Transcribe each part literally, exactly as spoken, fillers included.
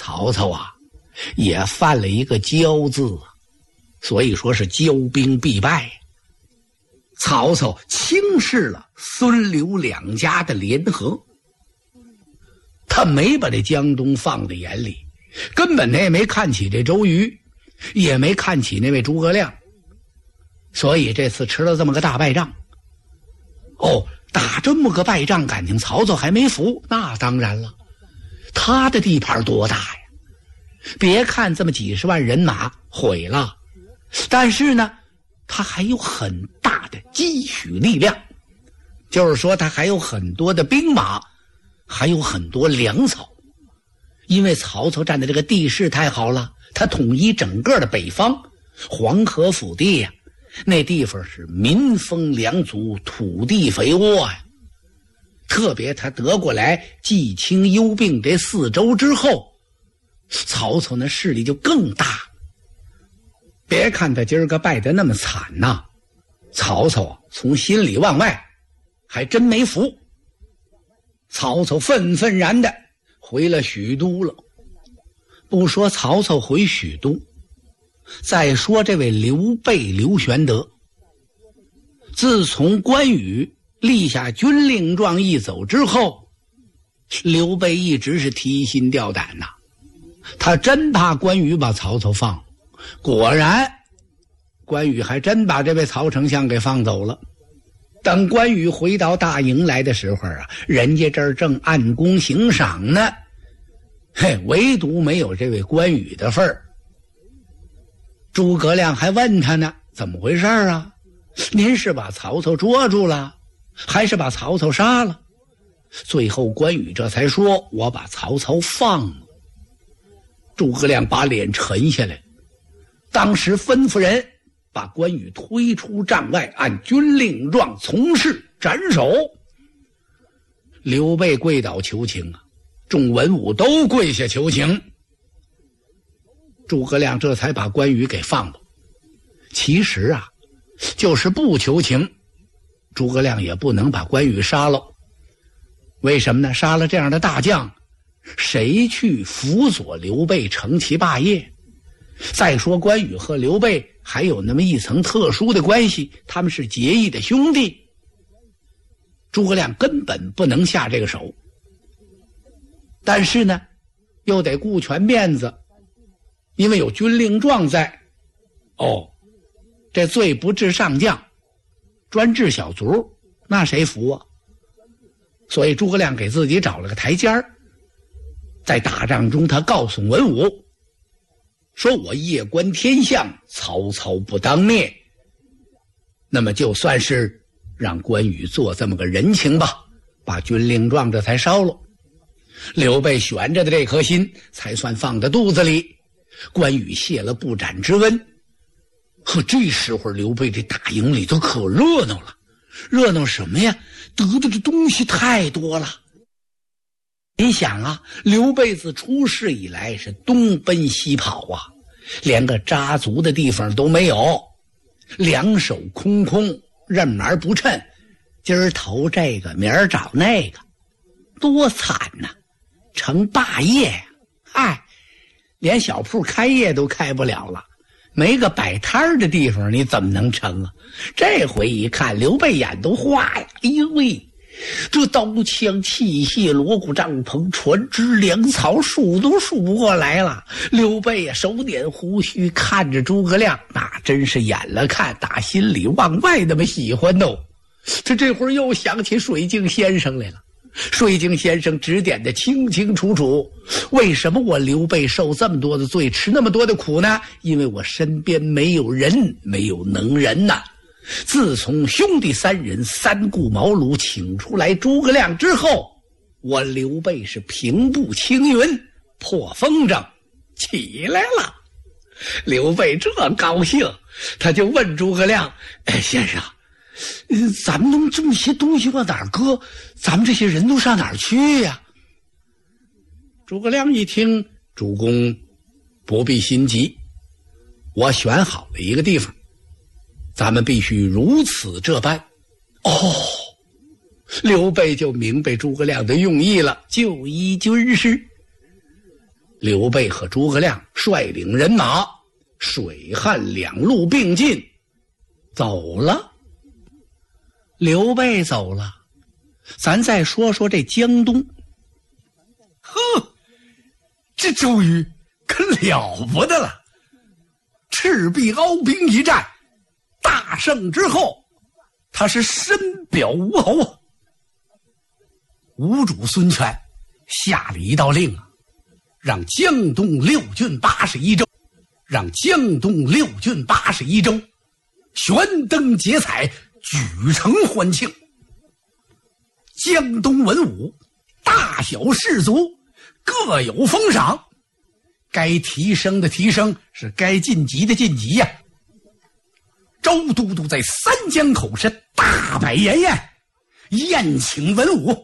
曹操啊也犯了一个骄字，所以说是骄兵必败。曹操轻视了孙刘两家的联合，他没把这江东放在眼里，根本他也没看起这周瑜，也没看起那位诸葛亮，所以这次吃了这么个大败仗。哦，打这么个败仗，感情曹操还没服？那当然了，他的地盘多大呀！别看这么几十万人马毁了，但是呢，他还有很大的积蓄力量，就是说他还有很多的兵马，还有很多粮草。因为曹操占的这个地势太好了，他统一整个的北方，黄河腹地呀、啊，那地方是民丰粮足，土地肥沃呀、啊。特别他得过来冀青幽并这四州之后，曹操那势力就更大了。别看他今儿个败得那么惨呐、啊，曹操啊从心里往外还真没服。曹操愤愤然的回了许都了。不说曹操回许都，再说这位刘备刘玄德，自从关羽立下军令状一走之后，刘备一直是提心吊胆呐、啊，他真怕关羽把曹操放。果然关羽还真把这位曹丞相给放走了。等关羽回到大营来的时候啊，人家这儿正按功行赏呢，嘿，唯独没有这位关羽的份儿。诸葛亮还问他呢，怎么回事啊？您是把曹操捉住了，还是把曹操杀了？最后关羽这才说，我把曹操放了。诸葛亮把脸沉下来，当时吩咐人把关羽推出帐外，按军令状从事斩首。刘备跪倒求情啊，众文武都跪下求情。诸葛亮这才把关羽给放了。其实啊，就是不求情，诸葛亮也不能把关羽杀了。为什么呢？杀了这样的大将，谁去辅佐刘备成其霸业？再说关羽和刘备还有那么一层特殊的关系，他们是结义的兄弟，诸葛亮根本不能下这个手。但是呢，又得顾全面子，因为有军令状在。哦，这罪不治上将，专治小卒，那谁服啊？所以诸葛亮给自己找了个台阶儿，在打仗中他告诉文武，说我夜观天象，曹操不当灭。那么就算是让关羽做这么个人情吧，把军令状这才烧了。刘备悬着的这颗心才算放在肚子里，关羽泄了不斩之恩。可这时候刘备这大营里头可热闹了，热闹什么呀？得的这东西太多了。你想啊，刘备自出世以来是东奔西跑啊，连个扎足的地方都没有，两手空空，任忙不趁，今儿投这个，明儿找那个，多惨呐、啊！成霸业，嗨，连小铺开业都开不了了，没个摆摊的地方，你怎么能成啊？这回一看，刘备眼都花呀！哎呦喂，这刀枪器械、锣鼓帐篷、船只粮草数都数不过来了。刘备呀、啊，手捻胡须，看着诸葛亮，那真是眼了看，打心里往外那么喜欢哦。他这会儿又想起水镜先生来了。水镜先生指点的清清楚楚，为什么我刘备受这么多的罪，吃那么多的苦呢？因为我身边没有人，没有能人呐。自从兄弟三人三顾茅庐请出来诸葛亮之后，我刘备是平步青云，破风筝起来了。刘备这高兴，他就问诸葛亮：哎，先生，咱们弄这么些东西往哪儿搁？咱们这些人都上哪儿去呀？诸葛亮一听，主公不必心急，我选好了一个地方，咱们必须如此这般。哦，刘备就明白诸葛亮的用意了，就依军师。 刘备和诸葛亮率领人马，水旱两路并进，走了。刘备走了，咱再说说这江东。 呵，这周瑜可了不得了！赤壁鏖兵一战大胜之后，他是深表吴侯啊。吴主孙权下了一道令啊，让江东六郡八十一州，让江东六郡八十一州悬灯结彩，举城欢庆。江东文武大小士族各有封赏，该提升的提升，是该晋级的晋级呀、啊。周都督在三江口是大摆筵宴，宴请文武，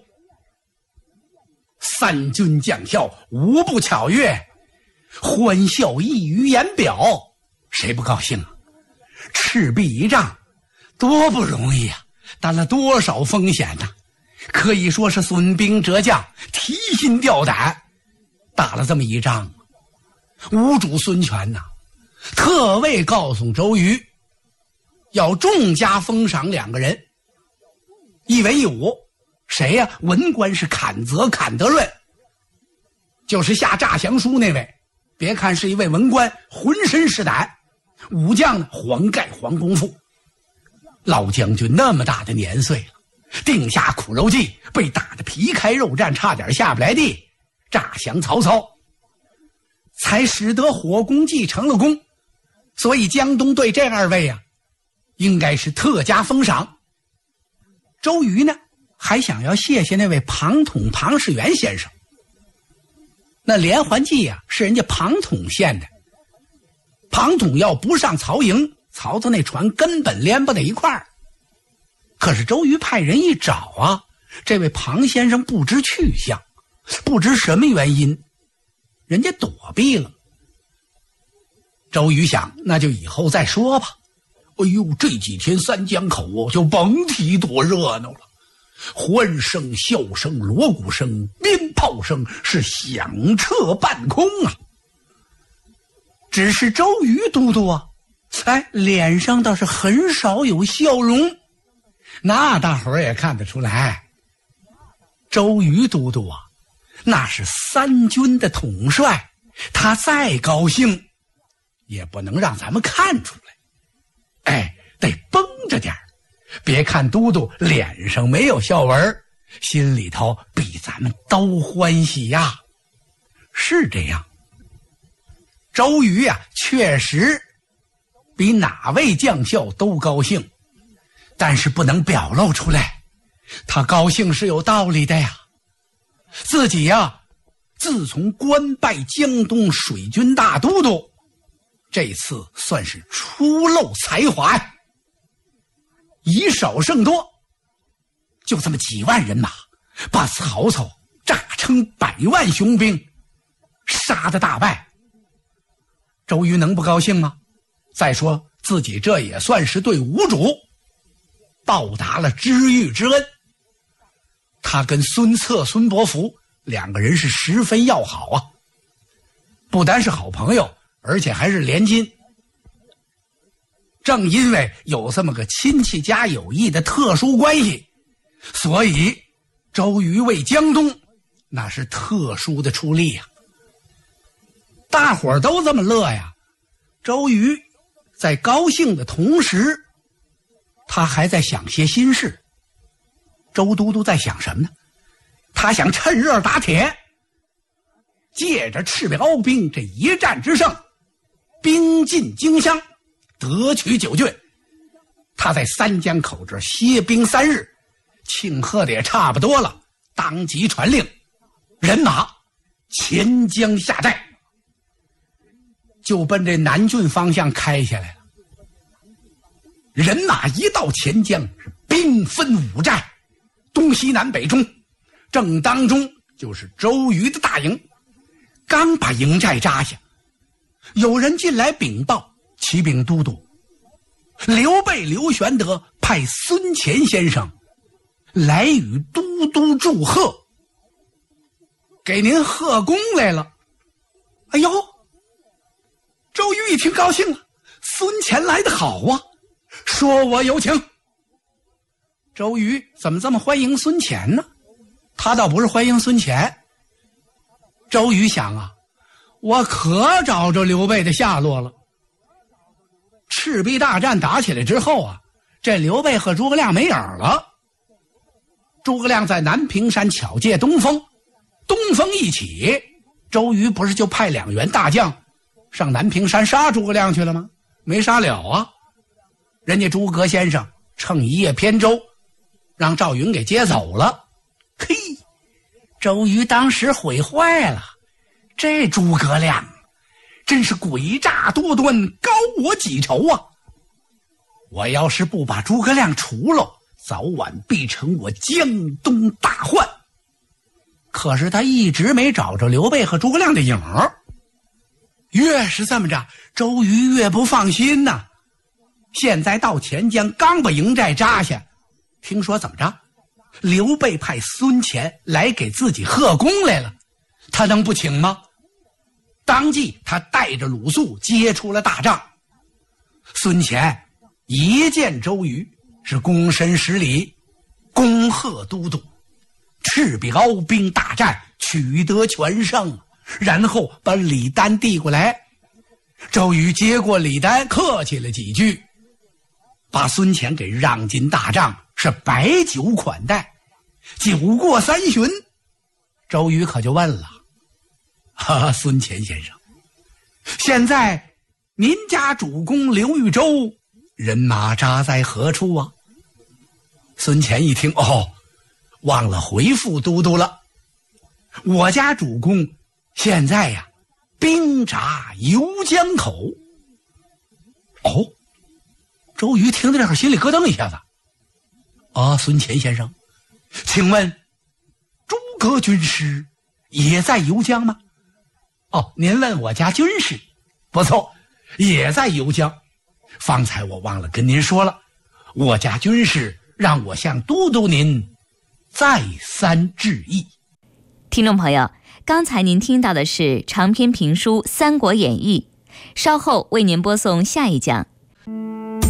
三军将校无不巧悦，欢笑溢于言表，谁不高兴啊？赤壁一仗多不容易啊，担了多少风险呢、啊？可以说是损兵折将，提心吊胆，打了这么一仗。吴主孙权呐、啊，特为告诉周瑜，要重加封赏两个人，一文一武。谁呀、啊？文官是坎泽坎德润，就是下诈降书那位。别看是一位文官，浑身是胆。武将呢，黄盖黄公父。老将军那么大的年岁了，定下苦肉计，被打得皮开肉绽，差点下不来地，诈降曹操，才使得火攻计成了功。所以江东对这二位啊，应该是特加封赏。周瑜呢，还想要谢谢那位庞统庞士元先生。那连环计啊，是人家庞统献的。庞统要不上曹营，曹操那船根本连不到一块儿。可是周瑜派人一找啊，这位庞先生不知去向，不知什么原因，人家躲避了。周瑜想，那就以后再说吧。哎呦，这几天三江口哦，就甭提多热闹了，欢声笑声锣鼓声鞭炮声是响彻半空啊。只是周瑜都督啊，哎，脸上倒是很少有笑容。那大伙儿也看得出来，周瑜都督啊，那是三军的统帅，他再高兴也不能让咱们看出来，哎，得绷着点儿。别看都督脸上没有笑纹，心里头比咱们都欢喜呀。是这样，周瑜啊，确实比哪位将校都高兴，但是不能表露出来。他高兴是有道理的呀，自己呀，自从官拜江东水军大都督，这次算是初露才华呀。以少胜多，就这么几万人马，把曹操诈称百万雄兵，杀得大败。周瑜能不高兴吗？再说自己这也算是对吴主报答了知遇之恩。他跟孙策、孙伯符两个人是十分要好啊，不单是好朋友，而且还是连襟。正因为有这么个亲戚家友谊的特殊关系，所以周瑜为江东那是特殊的出力呀。大伙儿都这么乐呀，周瑜在高兴的同时，他还在想些心事。周都督在想什么呢？他想趁热打铁，借着赤壁鏖兵这一战之胜，兵进荆襄，得取九郡。他在三江口这歇兵三日，庆贺的也差不多了，当即传令，人马潜江下寨，就奔这南郡方向开下来了。人马一到潜江，是兵分五寨，东西南北中，正当中就是周瑜的大营。刚把营寨扎下，有人进来禀报，启禀都督，刘备刘玄德派孙乾先生来与都督祝贺，给您贺功来了。 哎呦，周瑜一听高兴了，孙乾来得好啊，说我有请。周瑜怎么这么欢迎孙乾呢？他倒不是欢迎孙乾，周瑜想啊，我可找着刘备的下落了。赤壁大战打起来之后啊，这刘备和诸葛亮没影了。诸葛亮在南屏山巧借东风，东风一起，周瑜不是就派两员大将上南屏山杀诸葛亮去了吗？没杀了啊，人家诸葛先生乘一叶扁舟让赵云给接走了。嘿，周瑜当时悔坏了，这诸葛亮真是诡诈多端，高我几筹啊！我要是不把诸葛亮除了，早晚必成我江东大患。可是他一直没找着刘备和诸葛亮的影儿，越是这么着，周瑜越不放心呐、啊。现在到钱江，刚把营寨扎下，听说怎么着？刘备派孙乾来给自己贺功来了，他能不请吗？当即他带着鲁肃接出了大帐。孙乾一见周瑜是躬身施礼，恭贺都督赤壁鏖兵大战取得全胜，然后把礼单递过来。周瑜接过礼单，客气了几句，把孙乾给让进大帐，是摆酒款待。酒过三巡，周瑜可就问了：哈，孙乾先生，现在您家主公刘豫州人马扎在何处啊？孙乾一听，哦，忘了回复都督了，我家主公现在呀兵扎游江口。哦，周瑜听到这会儿心里咯噔一下子。啊，孙乾先生，请问诸葛军师也在游江吗？哦，您问我家军师，不错，也在游江。方才我忘了跟您说了，我家军师让我向都督您再三致意。 听众朋友，刚才您听到的是长篇评书《三国演义》，稍后为您播送下一讲。